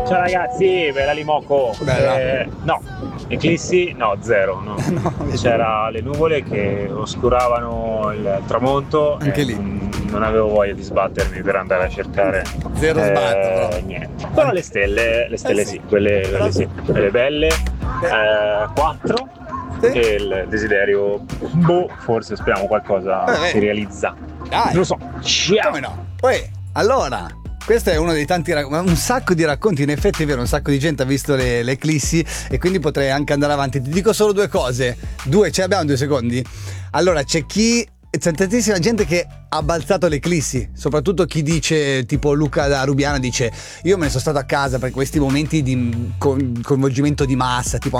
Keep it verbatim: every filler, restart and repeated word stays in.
Ciao ragazzi, bella Limocco. Bella. Eh, no, eclissi no, zero. No. No, C'era le nuvole che oscuravano il tramonto. Anche e lì. Non, non avevo voglia di sbattermi per andare a cercare. Zero eh, sbatto, proprio. Niente. Però le stelle, le stelle Eh sì. sì, quelle, quelle sì, quelle belle. Eh, quattro. Sì. E il desiderio, boh, forse speriamo qualcosa Eh, si realizza. Dai. Non lo so. Ciao. Come no? Poi, allora, questo è uno dei tanti racconti, un sacco di racconti, in effetti è vero, un sacco di gente ha visto le, le eclissi e quindi potrei anche andare avanti. Ti dico solo due cose, due, ce abbiamo due secondi? Allora, c'è chi, c'è tantissima gente che ha balzato l'eclissi, soprattutto chi dice, tipo Luca da Rubiana dice, io me ne sono stato a casa per questi momenti di con- coinvolgimento di massa, tipo